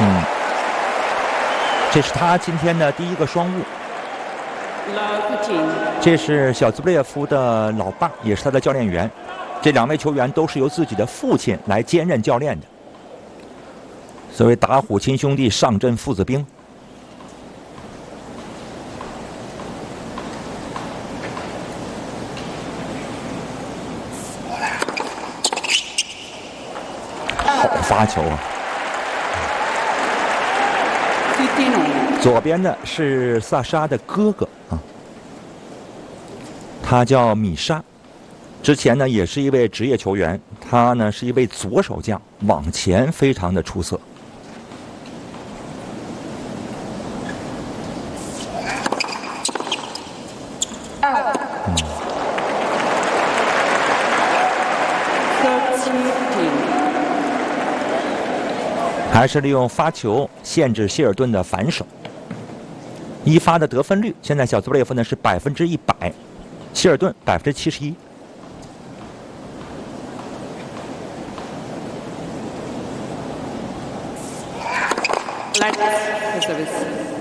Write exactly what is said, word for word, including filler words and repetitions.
嗯，这是他今天的第一个双误。这是小兹布列夫的老爸，也是他的教练员。这两位球员都是由自己的父亲来兼任教练的，所谓打虎亲兄弟，上阵父子兵。好发球啊！左边的是萨沙的哥哥啊，他叫米沙，之前呢也是一位职业球员，他呢是一位左手将，往前非常的出色。嗯，还是利用发球限制希尔顿的反手。一发的得分率，现在小兹布列夫呢是百分之一百，希尔顿百分之七十一。 Like service.